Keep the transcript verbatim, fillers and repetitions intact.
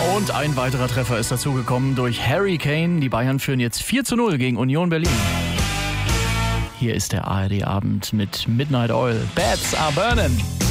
Und ein weiterer Treffer ist dazugekommen durch Harry Kane. Die Bayern führen jetzt vier zu null gegen Union Berlin. Hier ist der A R D-Abend mit Midnight Oil. Bats are burning.